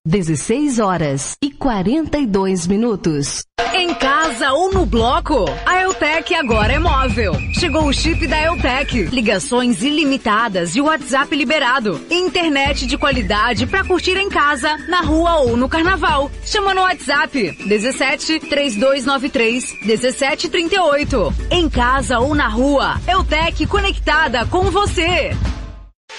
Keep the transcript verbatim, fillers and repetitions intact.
dezesseis horas e quarenta e dois minutos. Em casa ou no bloco, a Eutec agora é móvel. Chegou o chip da Eutec. Ligações ilimitadas e WhatsApp liberado. Internet de qualidade pra curtir em casa, na rua ou no carnaval. Chama no WhatsApp dezessete, três dois nove três, dezessete trinta e oito. Em casa ou na rua, Eutec conectada com você.